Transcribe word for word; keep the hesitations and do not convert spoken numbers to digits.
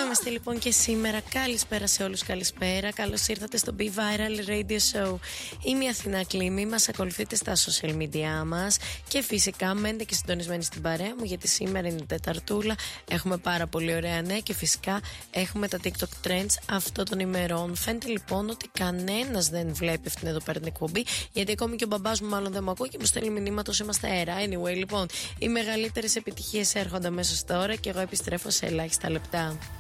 είμαστε λοιπόν και σήμερα. Καλησπέρα σε όλους, καλησπέρα. Καλώς ήρθατε στο Be Viral Radio Show. Είμαι η Αθηνά Κλίμη, μας ακολουθείτε στα social media μας και φυσικά μένετε και συντονισμένοι στην παρέα μου, γιατί σήμερα είναι η Τεταρτούλα. Έχουμε πάρα πολύ ωραία νέα και φυσικά έχουμε τα TikTok Trends αυτών των ημερών. Φαίνεται λοιπόν ότι κανένας δεν βλέπει αυτήν εδώ πέρα την εκπομπή, γιατί ακόμη και ο μπαμπάς μου μάλλον δεν μου ακούει και μου στέλνει μηνύματα όσο είμαστε αέρα. Anyway, λοιπόν, οι μεγαλύτερες επιτυχίες έρχονται αμέσως τώρα και εγώ επιστρέφω σε ελάχιστα λεπτά.